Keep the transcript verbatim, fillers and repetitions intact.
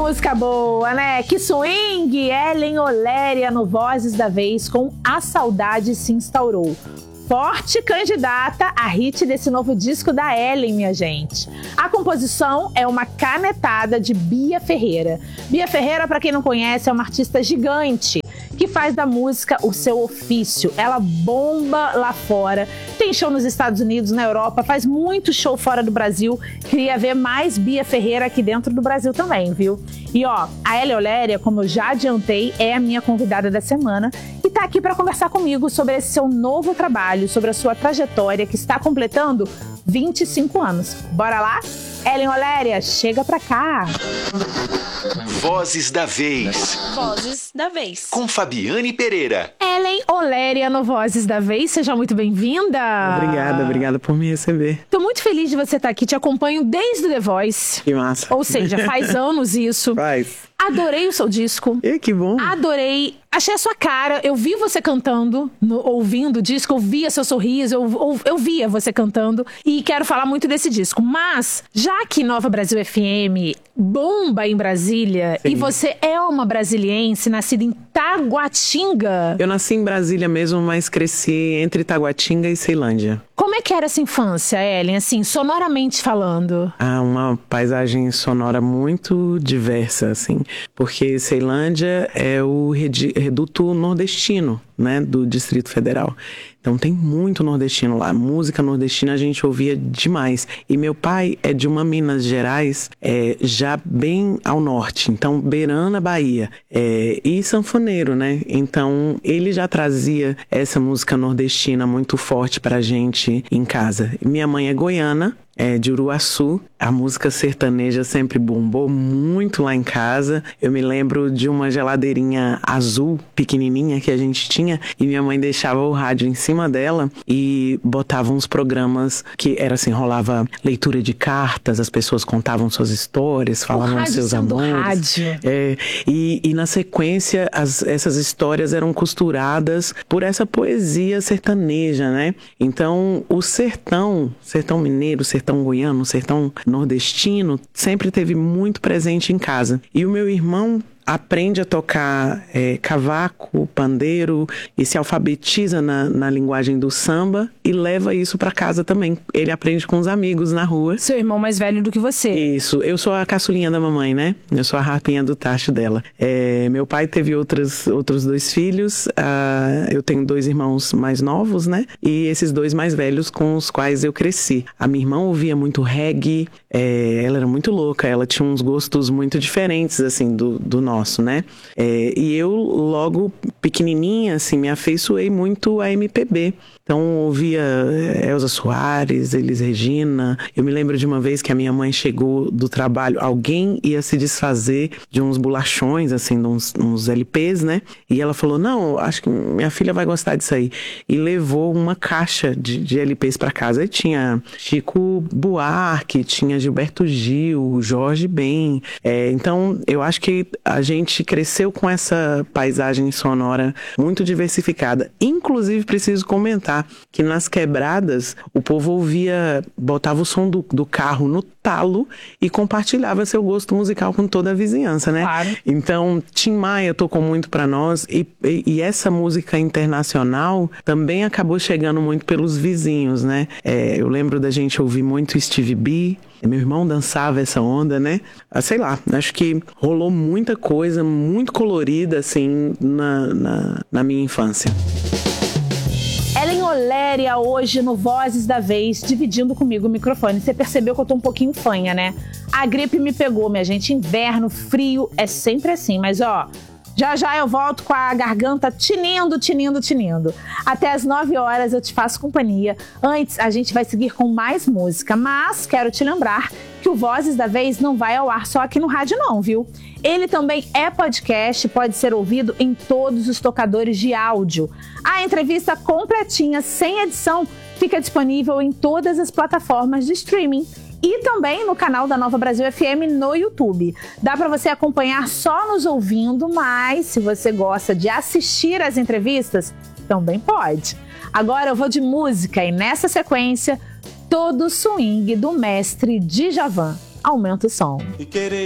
música boa, né? Que swing! Ellen Oléria no Vozes da Vez com A Saudade Se Instaurou. Forte candidata a hit desse novo disco da Ellen, minha gente. A composição é uma canetada de Bia Ferreira. Bia Ferreira, para quem não conhece, é uma artista gigante que faz da música o seu ofício. Ela bomba lá fora, tem show nos Estados Unidos, na Europa, faz muito show fora do Brasil. Queria ver mais Bia Ferreira aqui dentro do Brasil também, viu? E ó, a Ellen Oléria, como eu já adiantei, é a minha convidada da semana e tá aqui para conversar comigo sobre esse seu novo trabalho, sobre a sua trajetória que está completando vinte e cinco anos. Bora lá? Ellen Oléria, chega pra cá! Vozes da Vez. Vozes da Vez. Com Fabiane Pereira. Ellen Oléria no Vozes da Vez, seja muito bem-vinda. Obrigada, obrigada por me receber. Tô muito feliz de você estar aqui, te acompanho desde o The Voice. Que massa. Ou seja, faz anos isso. Faz. Adorei o seu disco. E que bom. Adorei. Achei a sua cara. Eu vi você cantando, no, ouvindo o disco. Eu via seu sorriso. Eu, eu, eu via você cantando. E quero falar muito desse disco. Mas, já que Nova Brasil F M bomba em Brasília, sim, e você é uma brasiliense, nascida em Taguatinga. Eu nasci em Brasília mesmo, mas cresci entre Taguatinga e Ceilândia. Como é que era essa infância, Ellen, assim, sonoramente falando? Ah, uma paisagem sonora muito diversa, assim, porque Ceilândia é o reduto nordestino, né, do Distrito Federal. Então tem muito nordestino lá, música nordestina a gente ouvia demais. E meu pai é de uma Minas Gerais, é, já bem ao norte, então beirando a Bahia, é, e sanfoneiro, né? Então ele já trazia essa música nordestina muito forte pra gente em casa. Minha mãe é goiana, é de Uruaçu. A música sertaneja sempre bombou muito lá em casa. Eu me lembro de uma geladeirinha azul pequenininha que a gente tinha e minha mãe deixava o rádio em cima dela e botava uns programas que era assim, rolava leitura de cartas, as pessoas contavam suas histórias, falavam seus amores. Rádio. É, e, e na sequência as, essas histórias eram costuradas por essa poesia sertaneja, né? Então o sertão, sertão mineiro, sertão goiano, sertão nordestino, sempre teve muito presente em casa. E o meu irmão aprende a tocar é, cavaco, pandeiro e se alfabetiza na, na linguagem do samba e leva isso para casa também. Ele aprende com os amigos na rua. Seu irmão mais velho do que você. Isso. Eu sou a caçulinha da mamãe, né? Eu sou a rapinha do tacho dela. É, meu pai teve outras, outros dois filhos. Uh, eu tenho dois irmãos mais novos, né? E esses dois mais velhos com os quais eu cresci. A minha irmã ouvia muito reggae. É, ela era muito louca. Ela tinha uns gostos muito diferentes, assim, do, do nosso. Nosso, né? É, e eu, logo pequenininha, assim, me afeiçoei muito a M P B. Então, ouvia Elza Soares, Elis Regina. Eu me lembro de uma vez que a minha mãe chegou do trabalho, alguém ia se desfazer de uns bolachões, assim, de uns, uns L Ps, né? E ela falou, não, acho que minha filha vai gostar disso aí. E levou uma caixa de, de L Ps para casa. E tinha Chico Buarque, tinha Gilberto Gil, Jorge Ben. É, então, eu acho que a gente cresceu com essa paisagem sonora muito diversificada. Inclusive, preciso comentar que nas quebradas o povo ouvia, botava o som do, do carro no talo e compartilhava seu gosto musical com toda a vizinhança, né? Claro. Então, Tim Maia tocou muito pra nós e, e, e essa música internacional também acabou chegando muito pelos vizinhos, né? É, eu lembro da gente ouvir muito Stevie B. Meu irmão dançava essa onda, né? Ah, sei lá, acho que rolou muita coisa muito colorida, assim, na, na, na minha infância. Ellen Oléria hoje no Vozes da Vez, dividindo comigo o microfone. Você percebeu que eu tô um pouquinho fanha, né? A gripe me pegou, minha gente. Inverno, frio, é sempre assim. Mas, ó, já já eu volto com a garganta tinindo, tinindo, tinindo. Até as nove horas eu te faço companhia. Antes, a gente vai seguir com mais música. Mas quero te lembrar que o Vozes da Vez não vai ao ar só aqui no rádio não, viu? Ele também é podcast, pode ser ouvido em todos os tocadores de áudio. A entrevista completinha, sem edição, fica disponível em todas as plataformas de streaming e também no canal da Nova Brasil F M no YouTube. Dá para você acompanhar só nos ouvindo, mas se você gosta de assistir às entrevistas, também pode. Agora eu vou de música e nessa sequência, todo o swing do mestre Djavan. Aumenta o som.